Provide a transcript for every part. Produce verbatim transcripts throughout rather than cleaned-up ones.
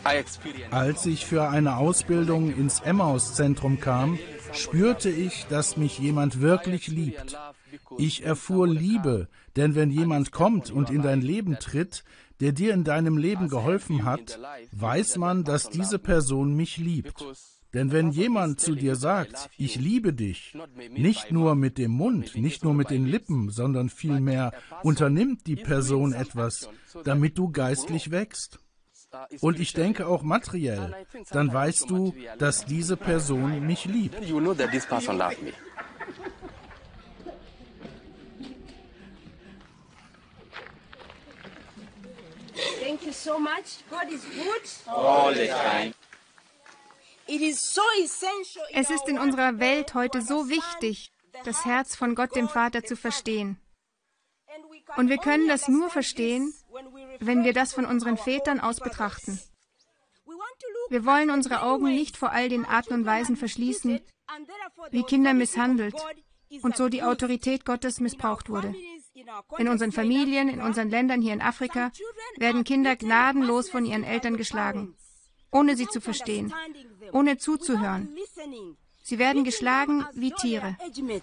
Als ich für eine Ausbildung ins Emmaus-Zentrum kam, spürte ich, dass mich jemand wirklich liebt. Ich erfuhr Liebe, denn wenn jemand kommt und in dein Leben tritt, der dir in deinem Leben geholfen hat, weiß man, dass diese Person mich liebt. Denn wenn jemand zu dir sagt, ich liebe dich, nicht nur mit dem Mund, nicht nur mit den Lippen, sondern vielmehr unternimmt die Person etwas, damit du geistlich wächst. Und ich denke auch materiell, dann weißt du, dass diese Person mich liebt. Thank you so much. God is good. All the time. Es ist in unserer Welt heute so wichtig, das Herz von Gott dem Vater zu verstehen. Und wir können das nur verstehen, wenn wir das von unseren Vätern aus betrachten. Wir wollen unsere Augen nicht vor all den Arten und Weisen verschließen, wie Kinder misshandelt und so die Autorität Gottes missbraucht wurde. In unseren Familien, in unseren Ländern hier in Afrika werden Kinder gnadenlos von ihren Eltern geschlagen, ohne sie zu verstehen, ohne zuzuhören. Sie werden geschlagen wie Tiere.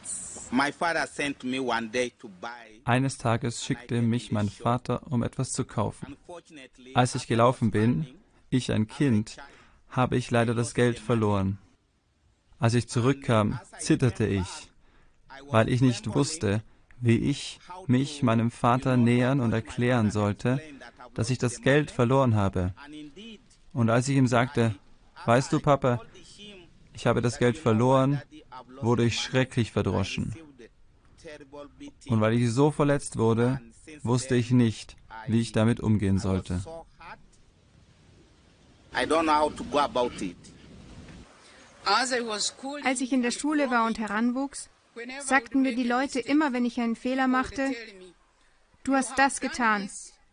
Eines Tages schickte mich mein Vater, um etwas zu kaufen. Als ich gelaufen bin, ich ein Kind, habe ich leider das Geld verloren. Als ich zurückkam, zitterte ich, weil ich nicht wusste, wie ich mich meinem Vater nähern und erklären sollte, dass ich das Geld verloren habe. Und als ich ihm sagte, weißt du, Papa, ich habe das Geld verloren, wurde ich schrecklich verdroschen. Und weil ich so verletzt wurde, wusste ich nicht, wie ich damit umgehen sollte. Als ich in der Schule war und heranwuchs, sagten mir die Leute immer, wenn ich einen Fehler machte, du hast das getan,